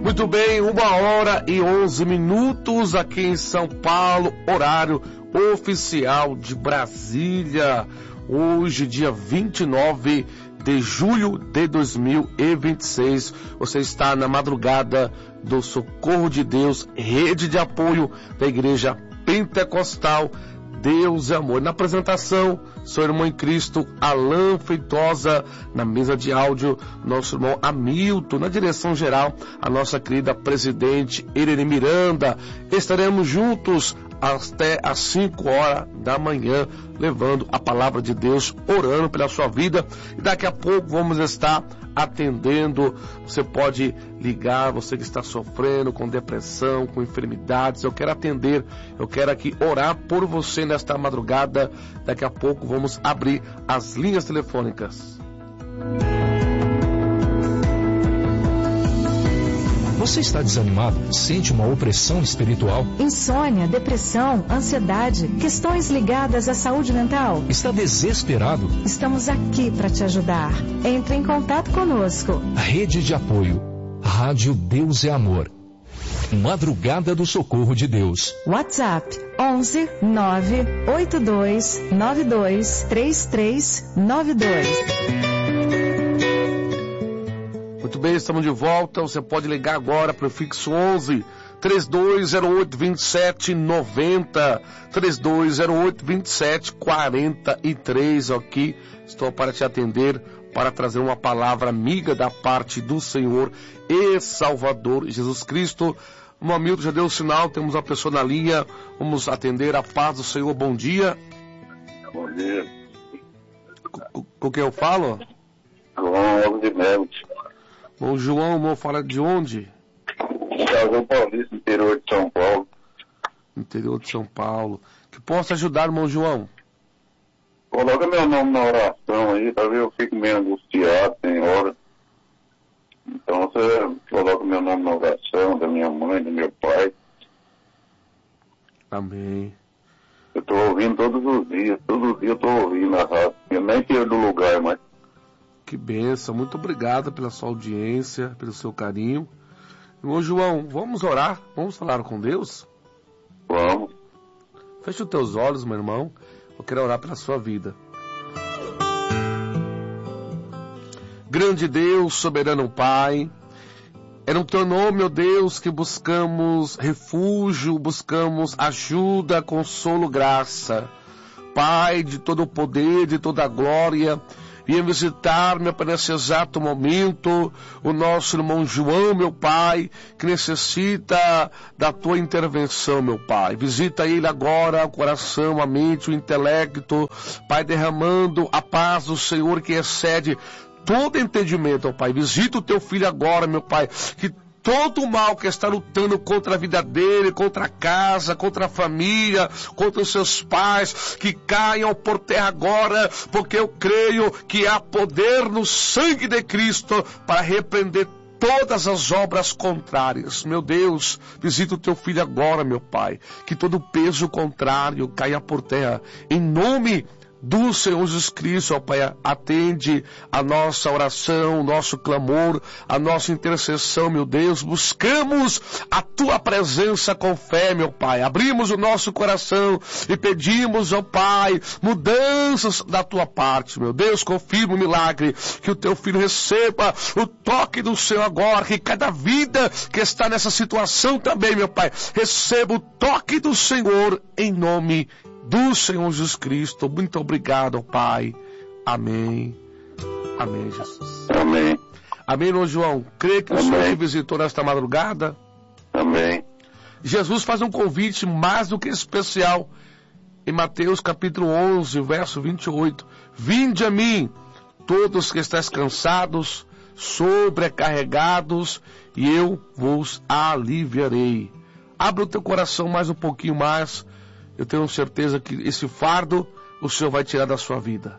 Muito bem, 1h11 aqui em São Paulo, horário oficial de Brasília. Hoje, dia 29 de julho de 2026, você está na madrugada do Socorro de Deus, rede de apoio da Igreja Pentecostal Deus é Amor. Na apresentação, seu irmão em Cristo, Alain Feitosa. Na mesa de áudio, nosso irmão Hamilton. Na direção geral, a nossa querida presidente Irene Miranda. Estaremos juntos até às 5 horas da manhã, levando a palavra de Deus, orando pela sua vida. E daqui a pouco vamos estar atendendo. Você pode ligar, você que está sofrendo com depressão, com enfermidades. Eu quero atender, eu quero aqui orar por você nesta madrugada. Daqui a pouco vamos abrir as linhas telefônicas. Você está desanimado? Sente uma opressão espiritual? Insônia, depressão, ansiedade, questões ligadas à saúde mental? Está desesperado? Estamos aqui para te ajudar. Entre em contato conosco. Rede de apoio. Rádio Deus é Amor. Madrugada do Socorro de Deus. WhatsApp 11 982 92 3392. Muito bem, estamos de volta. Você pode ligar agora para o fixo 11 3208 2790, 3208 2743. Aqui estou para te atender, para trazer uma palavra amiga da parte do Senhor e Salvador Jesus Cristo. O Hamilton já deu o sinal, temos uma pessoa na linha. Vamos atender. A paz do Senhor. Bom dia. Bom dia. Com quem eu falo? João de Mente. Bom, João, vou falar de onde? João Paulista, interior de São Paulo. Interior de São Paulo. Que posso ajudar, irmão João? Coloca meu nome na oração aí, talvez eu fique meio angustiado, tem hora. Então você coloca meu nome na oração, da minha mãe, do meu pai. Amém. Eu estou ouvindo todos os dias eu estou ouvindo a rádio. Eu nem tiro do lugar, mas... Que bênção, muito obrigado pela sua audiência, pelo seu carinho. Irmão João, vamos orar? Vamos falar com Deus? Vamos. Feche os teus olhos, meu irmão. Eu quero orar pela sua vida. Grande Deus, soberano Pai, é no teu nome, meu Deus, que buscamos refúgio, buscamos ajuda, consolo, graça. Pai de todo o poder, de toda a glória, venha visitar, meu Pai, nesse exato momento, o nosso irmão João, meu Pai, que necessita da tua intervenção, meu Pai. Visita ele agora, o coração, a mente, o intelecto, Pai, derramando a paz do Senhor que excede todo entendimento, ó Pai. Visita o teu filho agora, meu Pai, que todo o mal que está lutando contra a vida dele, contra a casa, contra a família, contra os seus pais, que caiam por terra agora, porque eu creio que há poder no sangue de Cristo para repreender todas as obras contrárias. Meu Deus, visita o teu filho agora, meu Pai, que todo peso contrário caia por terra, em nome do Senhor Jesus Cristo, ó Pai. Atende a nossa oração, o nosso clamor, a nossa intercessão, meu Deus. Buscamos a tua presença com fé, meu Pai. Abrimos o nosso coração e pedimos, ó Pai, mudanças da tua parte, meu Deus. Confirma o milagre, que o teu filho receba o toque do Senhor agora, que cada vida que está nessa situação também, meu Pai, receba o toque do Senhor em nome do Senhor Jesus Cristo. Muito obrigado, Pai. Amém. Amém, Jesus. Amém. Amém, irmão João. Crê que o Senhor te visitou nesta madrugada? Amém. Jesus faz um convite mais do que especial em Mateus capítulo 11, verso 28. Vinde a mim, todos que estáis cansados, sobrecarregados, e eu vos aliviarei. Abre o teu coração mais um pouquinho mais. Eu tenho certeza que esse fardo o Senhor vai tirar da sua vida.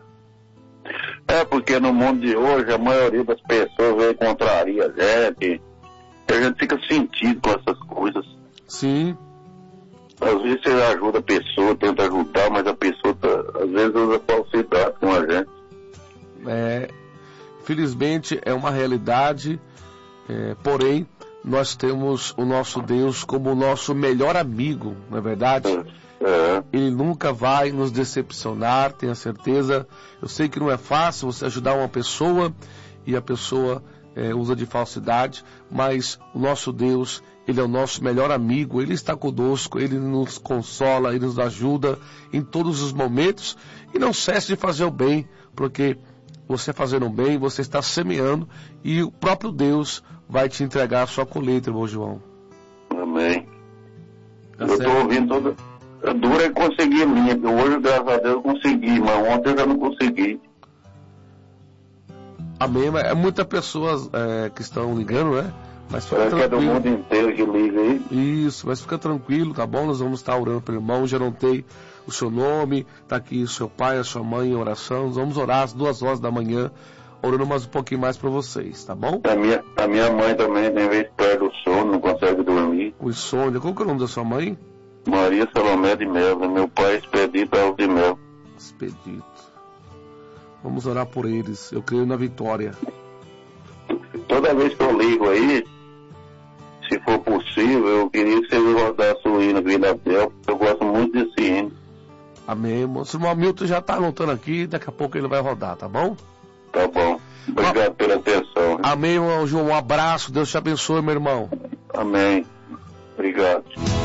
É porque no mundo de hoje a maioria das pessoas vem contraria a gente. E a gente fica sentido com essas coisas. Sim. Às vezes você ajuda a pessoa, tenta ajudar, mas a pessoa às vezes usa falsidade com a gente. Felizmente é uma realidade, porém nós temos o nosso Deus como o nosso melhor amigo, não é verdade? Ele nunca vai nos decepcionar, tenha certeza. Eu sei que não é fácil você ajudar uma pessoa e a pessoa usa de falsidade, mas o nosso Deus, Ele é o nosso melhor amigo, Ele está conosco, Ele nos consola, Ele nos ajuda em todos os momentos, e não cesse de fazer o bem, porque você fazendo o bem, você está semeando, e o próprio Deus vai te entregar a sua colheita, irmão João. Amém. Tá eu estou ouvindo toda... Dura é conseguir limpo. Hoje, graças a Deus, eu consegui, mas ontem eu já não consegui. Amém, mas é muitas pessoas que estão ligando, né? Mas fica Parece tranquilo. que é do mundo inteiro que liga aí. Isso, mas fica tranquilo, tá bom? Nós vamos estar orando pelo irmão, já anotei o seu nome, tá aqui o seu pai, a sua mãe em oração. Nós vamos orar às 2h da manhã, orando mais um pouquinho mais para vocês, tá bom? A minha mãe também tem vez perde o sono, não consegue dormir. O insônia, qual que é o nome da sua mãe? Maria Salomé de Mello, meu pai Expedito Alves de Mel. Expedito. Vamos orar por eles, eu creio na vitória. Toda vez que eu ligo aí, se for possível, eu queria que você me rodasse o hino Vida Bel, porque eu gosto muito desse hino. Amém, irmão. O irmão Milton já está anotando aqui, daqui a pouco ele vai rodar, tá bom? Tá bom. Obrigado pela atenção. Amém, irmão João. Um abraço, Deus te abençoe, meu irmão. Amém. Obrigado.